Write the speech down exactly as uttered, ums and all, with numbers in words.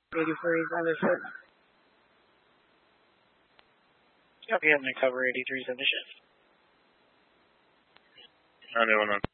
eighty-three is on the ship. Copy, having to cover eighty-three is on the ship. nine one one.